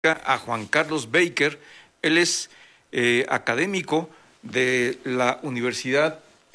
a Juan Carlos Baker. Él es académico de la Universidad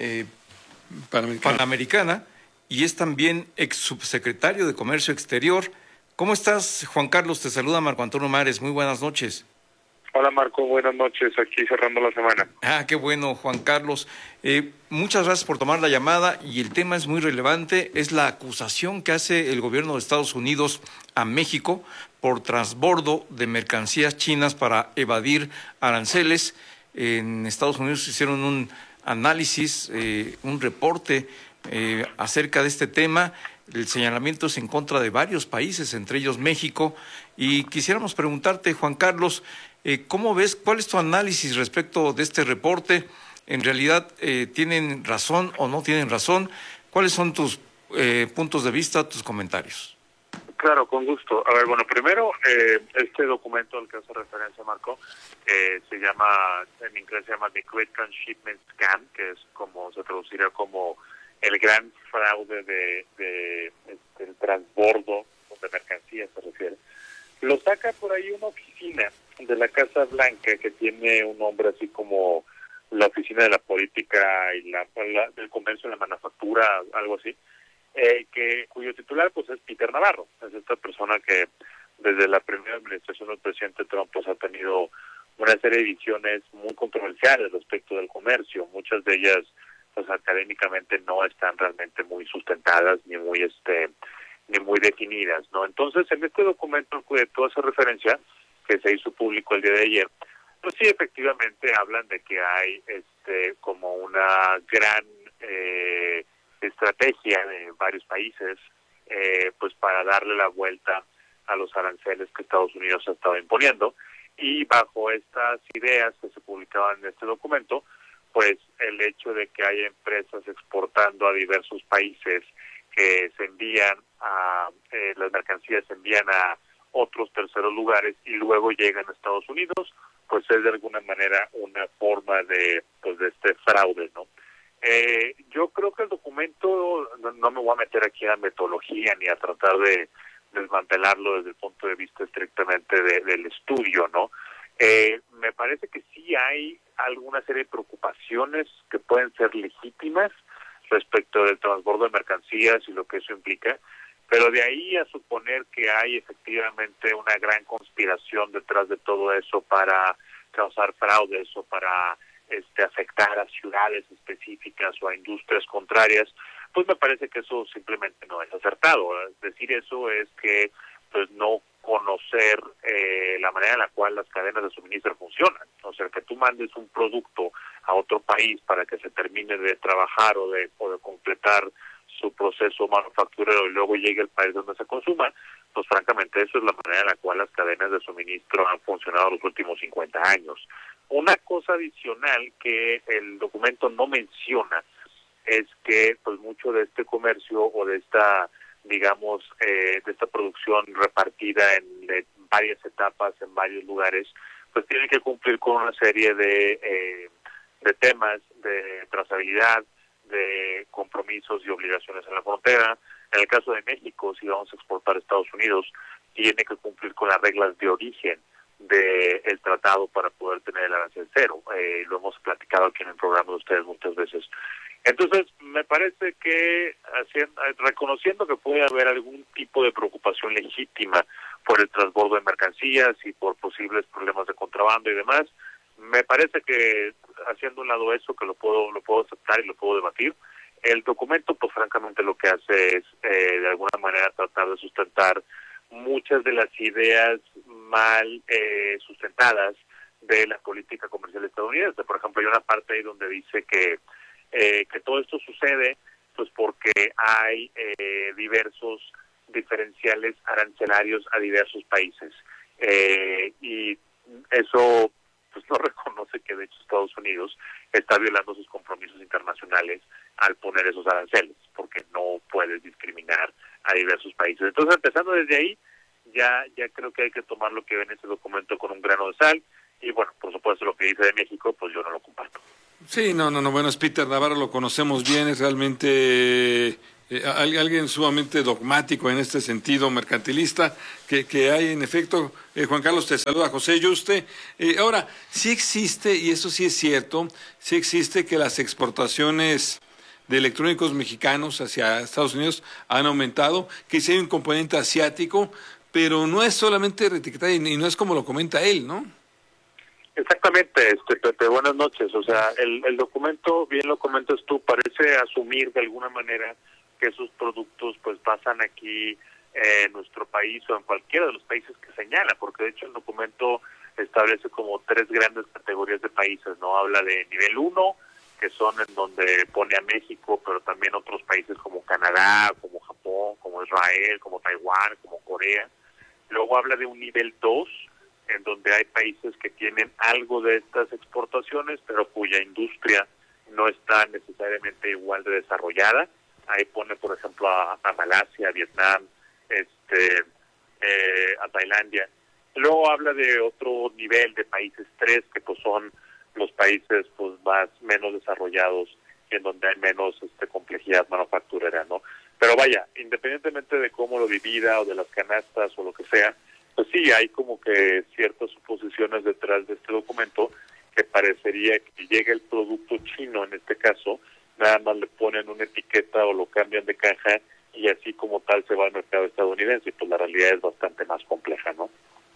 Panamericana y es también ex subsecretario de Comercio Exterior. ¿Cómo estás, Juan Carlos? Te saluda Marco Antonio Mares. Muy buenas noches. Hola Marco, buenas noches, aquí cerrando la semana. Qué bueno, Juan Carlos. Muchas gracias por tomar la llamada y el tema es muy relevante. Es la acusación que hace el gobierno de Estados Unidos a México por transbordo de mercancías chinas para evadir aranceles. En Estados Unidos hicieron un análisis, un reporte acerca de este tema. El señalamiento es en contra de varios países, entre ellos México. Y quisiéramos preguntarte, Juan Carlos, ¿cómo ves? ¿Cuál es tu análisis respecto de este reporte? ¿En realidad tienen razón o no tienen razón? ¿Cuáles son tus puntos de vista, tus comentarios? Claro, con gusto. A ver, bueno, primero, este documento al que hace referencia Marco, se llama, en inglés se llama The Great Transshipment Scam, que es como, se traduciría como el gran fraude del transbordo de mercancías, se refiere. Lo saca por ahí una oficina de la Casa Blanca que tiene un nombre así como la Oficina de la Política y del Comercio y la Manufactura, algo así, cuyo titular pues es Peter Navarro. Es esta persona que desde la primera administración del presidente Trump pues ha tenido una serie de visiones muy controversiales respecto del comercio. Muchas de ellas pues académicamente no están realmente muy sustentadas ni muy definidas, ¿no? Entonces, en este documento al que tú haces referencia, que se hizo público el día de ayer, pues sí, efectivamente hablan de que hay como una gran estrategia de varios países pues para darle la vuelta a los aranceles que Estados Unidos ha estado imponiendo, y bajo estas ideas que se publicaban en este documento, pues el hecho de que haya empresas exportando a diversos países que se envían las mercancías se envían a otros terceros lugares y luego llegan a Estados Unidos, pues es de alguna manera una forma de este fraude, ¿no? Yo creo que el documento, no me voy a meter aquí a metodología ni a tratar de desmantelarlo desde el punto de vista estrictamente del estudio, ¿no? Me parece que sí hay alguna serie de preocupaciones que pueden ser legítimas respecto del transbordo de mercancías y lo que eso implica, pero de ahí a suponer que hay efectivamente una gran conspiración detrás de todo eso para causar fraudes o para afectar a ciudades específicas o a industrias contrarias, pues me parece que eso simplemente no es acertado. Decir eso es que pues no conocer la manera en la cual las cadenas de suministro funcionan. O sea, que tú mandes un producto a otro país para que se termine de trabajar o de completar su proceso manufacturero y luego llegue al país donde se consuma, pues francamente eso es la manera en la cual las cadenas de suministro han funcionado los últimos 50 años. Una cosa adicional que el documento no menciona es que pues mucho de este comercio o de esta, digamos, de esta producción repartida en varias etapas, en varios lugares, pues tiene que cumplir con una serie de temas de trazabilidad, de compromisos y obligaciones en la frontera. En el caso de México, si vamos a exportar a Estados Unidos, tiene que cumplir con las reglas de origen del tratado para poder tener el arancel cero. Lo hemos platicado aquí en el programa de ustedes muchas veces. Entonces, me parece que reconociendo que puede haber algún tipo de preocupación legítima por el transbordo de mercancías y por posibles problemas de contrabando y demás, me parece que haciendo un lado eso, que lo puedo aceptar y lo puedo debatir, el documento pues francamente lo que hace es de alguna manera tratar de sustentar muchas de las ideas mal sustentadas de la política comercial estadounidense. Por ejemplo, hay una parte ahí donde dice que todo esto sucede pues porque hay diversos diferenciales arancelarios a diversos países, y eso pues no reconoce que de hecho Estados Unidos está violando sus compromisos internacionales al poner esos aranceles, porque no puedes discriminar a diversos países. Entonces, empezando desde ahí, ya creo que hay que tomar lo que ve en este documento con un grano de sal, y bueno, por supuesto lo que dice de México, pues yo no lo comparto. Sí, no, bueno, es Peter Navarro, lo conocemos bien, es realmente alguien sumamente dogmático en este sentido mercantilista, que hay en efecto. Juan Carlos, te saluda José Yuste. Ahora, sí existe, y eso sí es cierto, sí existe que las exportaciones de electrónicos mexicanos hacia Estados Unidos han aumentado, que sí hay un componente asiático, pero no es solamente reetiquetar y no es como lo comenta él, ¿no? Exactamente, Pepe, buenas noches. O sea, el documento, bien lo comentas tú, parece asumir de alguna manera que esos productos pues pasan aquí en nuestro país o en cualquiera de los países que señala, porque de hecho el documento establece como 3 grandes categorías de países, ¿no? Habla de nivel 1, que son en donde pone a México, pero también otros países como Canadá, como Japón, como Israel, como Taiwán, como Corea. Luego habla de un nivel 2, en donde hay países que tienen algo de estas exportaciones, pero cuya industria no está necesariamente igual de desarrollada. Ahí pone, por ejemplo, a Malasia, a Vietnam, a Tailandia. Luego habla de otro nivel de países 3, que pues son los países pues más menos desarrollados, en donde hay menos complejidad manufacturera, ¿no? Pero vaya, independientemente de cómo lo divida o de las canastas o lo que sea, pues sí, hay como que ciertas suposiciones detrás de este documento que parecería que llega el producto chino, en este caso, nada más le ponen una etiqueta o lo cambian de caja y así como tal se va al mercado estadounidense. Pues la realidad es bastante más compleja, ¿no?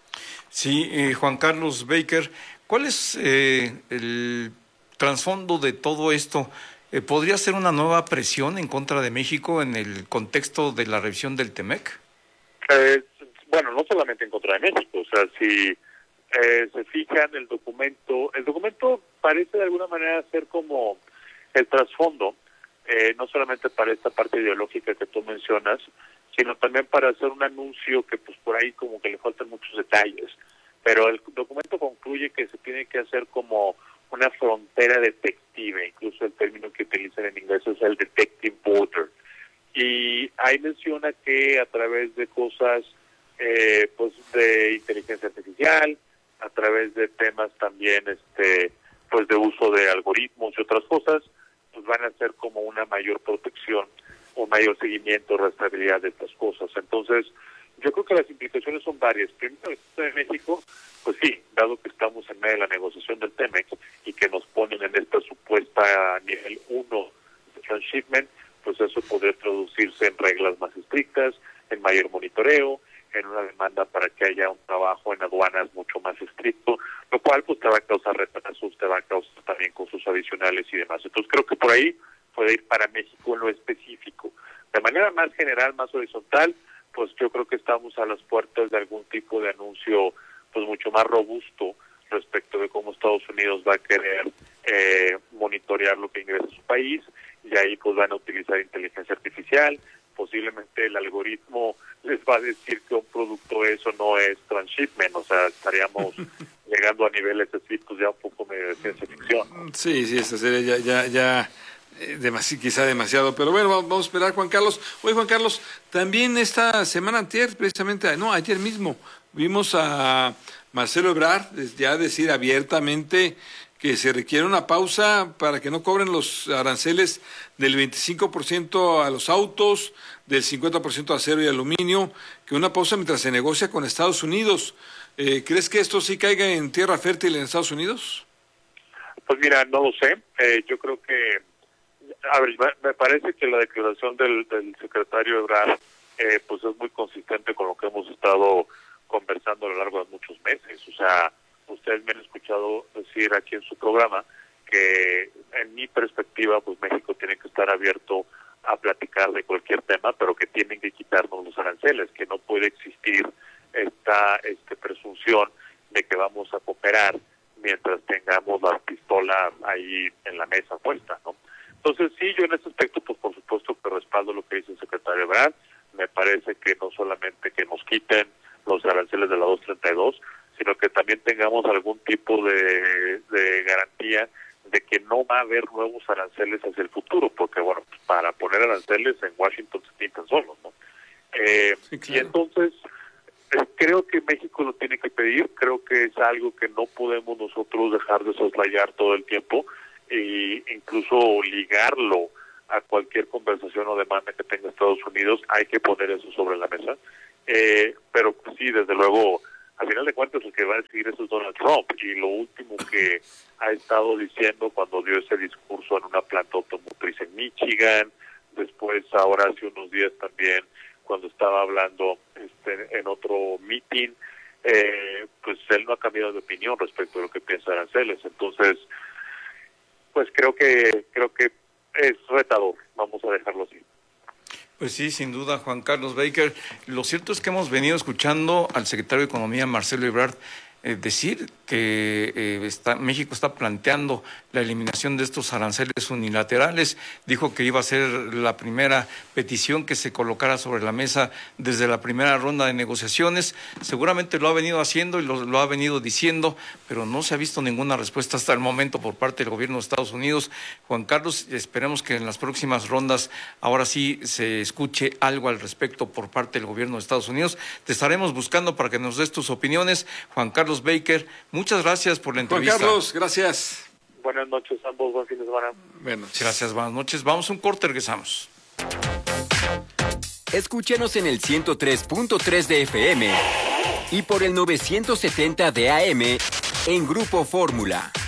Sí, Juan Carlos Baker, ¿cuál es el trasfondo de todo esto? ¿Podría ser una nueva presión en contra de México en el contexto de la revisión del TEMEC? Bueno, no solamente en contra de México, o sea, si se fijan el documento parece de alguna manera ser como el trasfondo, no solamente para esta parte ideológica que tú mencionas, sino también para hacer un anuncio que pues por ahí como que le faltan muchos detalles, pero el documento concluye que se tiene que hacer como una frontera detective, incluso el término que utilizan en inglés es el detective border, y ahí menciona que a través de cosas pues de inteligencia artificial, a través de temas también pues de uso de algoritmos y otras cosas, pues van a hacer como una mayor protección, un mayor seguimiento, rastreabilidad de estas cosas. Entonces, yo creo que las implicaciones son varias. Primero, en México, pues sí, dado que estamos en medio de la negociación del TEMEC y que nos ponen en esta supuesta nivel 1 de transshipment, pues eso podría traducirse en reglas más estrictas, en mayor monitoreo, en una demanda para que haya un trabajo en aduanas mucho más estricto, lo cual pues te va a causar retrasos, te va a causar también costos adicionales y demás. Entonces creo que por ahí puede ir para México en lo específico. De manera más general, más horizontal, pues yo creo que estamos a las puertas de algún tipo de anuncio pues mucho más robusto respecto de cómo Estados Unidos va a querer monitorear lo que ingresa a su país, y ahí pues van a utilizar inteligencia artificial. Posiblemente el algoritmo les va a decir que un producto es o no es transshipment, o sea, estaríamos llegando a niveles así, pues ya un poco medio de ciencia ficción, ¿no? Sí, esta sería quizá demasiado, pero bueno, vamos a esperar, Juan Carlos. Oye, Juan Carlos, también esta semana ayer mismo, vimos a Marcelo Ebrard ya decir abiertamente que se requiere una pausa para que no cobren los aranceles del 25% a los autos, del 50% a acero y aluminio, que una pausa mientras se negocia con Estados Unidos. ¿Crees que esto sí caiga en tierra fértil en Estados Unidos? Pues mira, no lo sé. Yo creo que, a ver, me parece que la declaración del secretario Ebrard pues es muy consistente con lo que hemos estado conversando a lo largo de muchos meses. O sea, ustedes me han escuchado decir aquí en su programa que en mi perspectiva pues México tiene que estar abierto a platicar de cualquier tema, pero que tienen que quitarnos los aranceles, que no puede existir esta presunción de que vamos a cooperar mientras tengamos la pistola ahí en la mesa puesta, ¿no? Entonces sí, yo en ese aspecto pues por supuesto que respaldo lo que dice el secretario Ebrard. Me parece que no solamente que nos quiten los aranceles de la 232, sino que también tengamos algún tipo de garantía de que no va a haber nuevos aranceles hacia el futuro, porque bueno, pues para poner aranceles en Washington se pintan solos, ¿no? Sí, claro. Y entonces creo que México lo tiene que pedir, creo que es algo que no podemos nosotros dejar de soslayar todo el tiempo e incluso ligarlo a cualquier conversación o demanda que tenga Estados Unidos, hay que poner eso sobre la mesa. Pero pues, sí, desde luego, al final de cuentas el que va a decidir eso es Donald Trump, y lo último que ha estado diciendo cuando dio ese discurso en una planta automotriz en Michigan, después ahora hace unos días también cuando estaba hablando en otro meeting, pues él no ha cambiado de opinión respecto a lo que piensa de aranceles. Entonces, pues creo que es retador, vamos a dejarlo así. Pues sí, sin duda, Juan Carlos Baker. Lo cierto es que hemos venido escuchando al secretario de Economía, Marcelo Ebrard, decir que México está planteando la eliminación de estos aranceles unilaterales. Dijo que iba a ser la primera petición que se colocara sobre la mesa desde la primera ronda de negociaciones. Seguramente lo ha venido haciendo y lo ha venido diciendo, pero no se ha visto ninguna respuesta hasta el momento por parte del gobierno de Estados Unidos. Juan Carlos, esperemos que en las próximas rondas ahora sí se escuche algo al respecto por parte del gobierno de Estados Unidos. Te estaremos buscando para que nos des tus opiniones. Juan Carlos Baker, muchas gracias por la entrevista. Juan Carlos, gracias. Buenas noches ambos, buen fin de semana. Gracias, buenas noches. Vamos a un corte, regresamos. Escúchanos en el 103.3 de FM y por el 970 de AM en Grupo Fórmula.